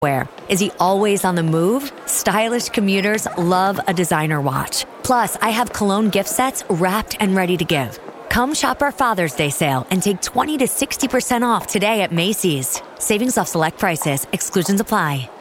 Wear. Is he always on the move? Stylish commuters love a designer watch. Plus, I have Cologne gift sets wrapped and ready to give. Come shop our Father's Day sale and take 20 to 60% off today at Macy's. Savings off select prices. Exclusions apply.